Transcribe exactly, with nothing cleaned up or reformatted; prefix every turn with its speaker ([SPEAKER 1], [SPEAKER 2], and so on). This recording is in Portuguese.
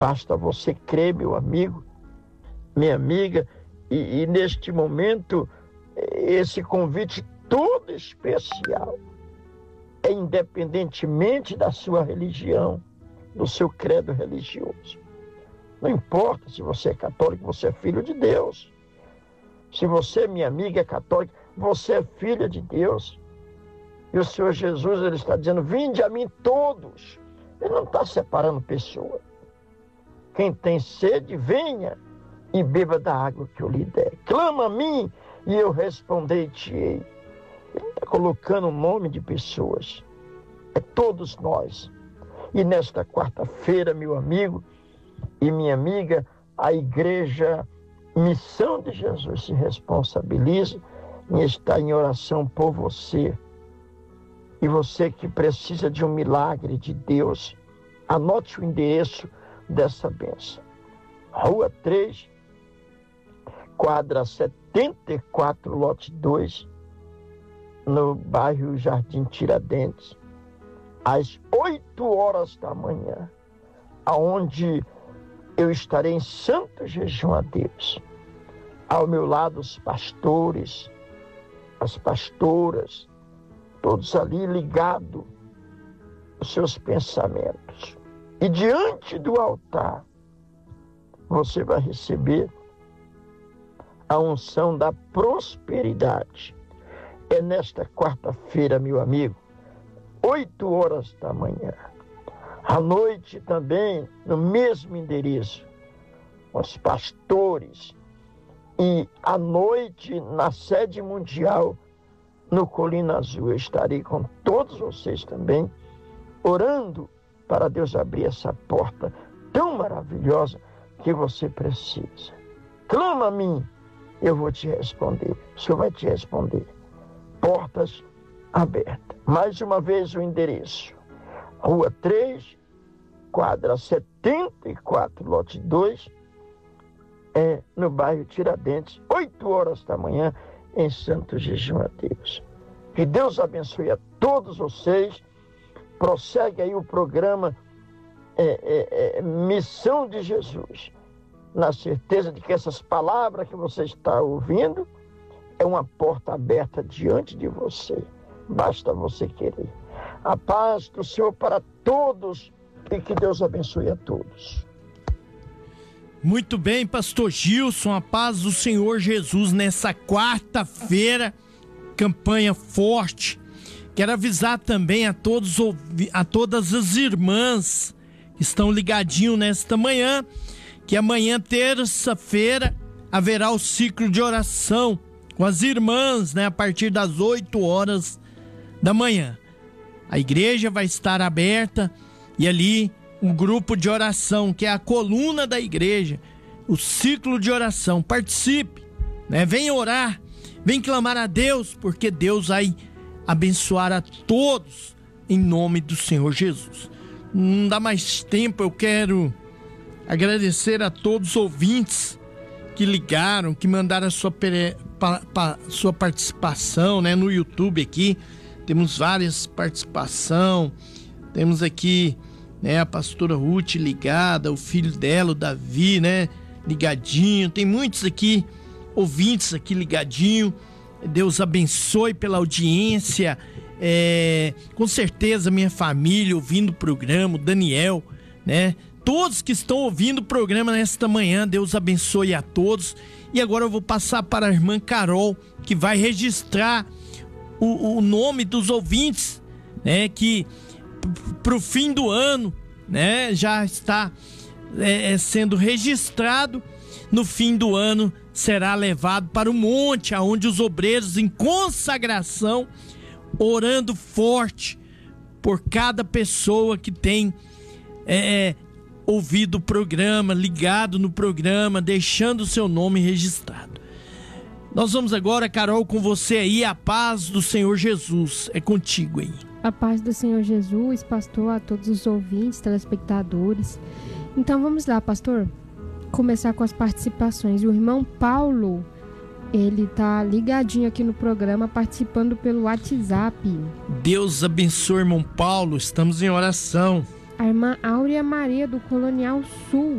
[SPEAKER 1] Basta você crer, meu amigo, minha amiga, e, e neste momento, esse convite todo especial, é independentemente da sua religião, do seu credo religioso. Não importa se você é católico, você é filho de Deus. Se você, minha amiga, é católica, você é filha de Deus. E o Senhor Jesus, ele está dizendo, vinde a mim todos. Ele não está separando pessoa. Quem tem sede, venha e beba da água que eu lhe der. Clama a mim e eu respondei-te-ei. Ele está colocando o nome de pessoas. É todos nós. E nesta quarta-feira, meu amigo e minha amiga, a Igreja Missão de Jesus se responsabiliza em estar em oração por você. E você que precisa de um milagre de Deus, anote o endereço dessa bênção. Rua três, quadra setenta e quatro, lote dois, no bairro Jardim Tiradentes, às oito horas da manhã, aonde eu estarei em santo jejum a Deus. Ao meu lado os pastores, as pastoras, todos ali ligados aos seus pensamentos. E diante do altar, você vai receber a unção da prosperidade. É nesta quarta-feira, meu amigo, oito horas da manhã. À noite também, no mesmo endereço, os pastores. E à noite, na sede mundial, no Colina Azul, eu estarei com todos vocês também, orando para Deus abrir essa porta tão maravilhosa que você precisa. Clama a mim, eu vou te responder. O Senhor vai te responder. Portas abertas. Mais uma vez o endereço. Rua três, quadra setenta e quatro, lote dois, é no bairro Tiradentes, oito horas da manhã, em santo jejum a Deus. Que Deus abençoe a todos vocês. Prossegue aí o programa é, é, é, Missão de Jesus, na certeza de que essas palavras que você está ouvindo é uma porta aberta diante de você. Basta você querer. A paz do Senhor para todos e que Deus abençoe a todos.
[SPEAKER 2] Muito bem, pastor Gilson, a paz do Senhor Jesus nessa quarta-feira, campanha forte. Quero avisar também a todos, a todas as irmãs que estão ligadinhos nesta manhã, que amanhã, terça-feira, haverá o ciclo de oração com as irmãs, né, a partir das oito horas da manhã. A igreja vai estar aberta e ali um grupo de oração, que é a coluna da igreja, o ciclo de oração. Participe, né? Venha orar, vem clamar a Deus, porque Deus vai abençoar a todos em nome do Senhor Jesus. Não dá mais tempo, eu quero agradecer a todos os ouvintes que ligaram, que mandaram a sua, pa, pa, sua participação, né, no YouTube aqui. Temos várias participações, temos aqui, né, a pastora Ruth ligada, o filho dela, o Davi, né, ligadinho. Tem muitos aqui, ouvintes aqui ligadinho. Deus abençoe pela audiência. É, com certeza minha família ouvindo o programa, o Daniel, né, todos que estão ouvindo o programa nesta manhã, Deus abençoe a todos. E agora eu vou passar para a irmã Carol, que vai registrar o, o nome dos ouvintes, né, que para o fim do ano, né, já está é, sendo registrado. No fim do ano será levado para o monte, aonde os obreiros em consagração, orando forte por cada pessoa que tem é, ouvido o programa, ligado no programa, deixando o seu nome registrado. Nós vamos agora, Carol, com você aí. A paz do Senhor Jesus é contigo aí.
[SPEAKER 3] A paz do Senhor Jesus, pastor, a todos os ouvintes, telespectadores. Então vamos lá, pastor, começar com as participações. O irmão Paulo, ele tá ligadinho aqui no programa, participando pelo WhatsApp.
[SPEAKER 2] Deus abençoe, irmão Paulo, estamos em oração.
[SPEAKER 3] a irmã Áurea Maria, do Colonial Sul.